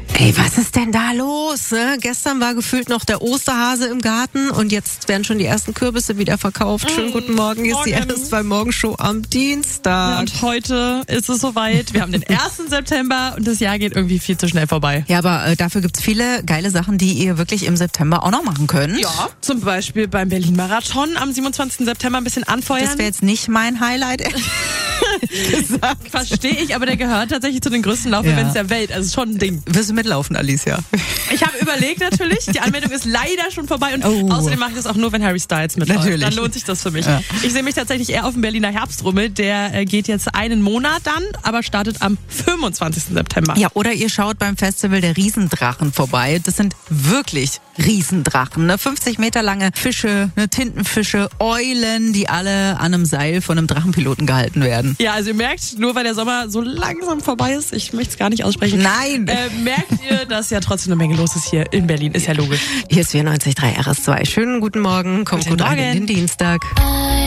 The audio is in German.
Ey, was ist denn da los? Ne? Gestern war gefühlt noch der Osterhase im Garten und jetzt werden schon die ersten Kürbisse wieder verkauft. Schönen guten Morgen, hier ist die RS2 Morgenshow am Dienstag. Ja, und heute ist es soweit. Wir haben den 1. September und das Jahr geht irgendwie viel zu schnell vorbei. Ja, aber dafür gibt's viele geile Sachen, die ihr wirklich im September auch noch machen könnt. Ja, zum Beispiel beim Berlin-Marathon am 27. September ein bisschen anfeuern. Das wäre jetzt nicht mein Highlight. Gesagt. Verstehe ich, aber der gehört tatsächlich zu den größten Laufevents der Welt. Also schon ein Ding. Wirst du mitlaufen, Alicia? Ich habe überlegt natürlich, die Anmeldung ist leider schon vorbei und außerdem mache ich das auch nur, wenn Harry Styles mitläuft. Natürlich. Dann lohnt sich das für mich. Ja. Ich sehe mich tatsächlich eher auf dem Berliner Herbstrummel. Der geht jetzt einen Monat dann, aber startet am 25. September. Ja, oder ihr schaut beim Festival der Riesendrachen vorbei. Das sind wirklich Riesendrachen. Ne? 50 Meter lange Fische, ne? Tintenfische, Eulen, die alle an einem Seil von einem Drachenpiloten gehalten werden. Ja, also ihr merkt, nur weil der Sommer so langsam vorbei ist, ich möchte es gar nicht aussprechen. Nein! Merkt ihr, dass ja trotzdem eine Menge los ist hier in Berlin, ist ja logisch. Hier ist 94.3 RS2. Schönen guten Morgen, kommt gut rein in den Dienstag.